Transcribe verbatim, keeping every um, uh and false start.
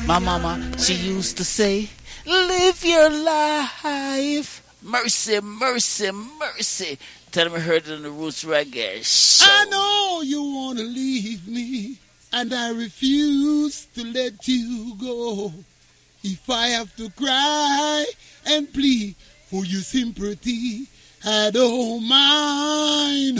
My mama, she used to say, live your life. Mercy, mercy, mercy. Tell them I heard it in the Roots Reggae Show. I know you want to leave me, and I refuse to let you go. If I have to cry and plead for your sympathy, I don't mind.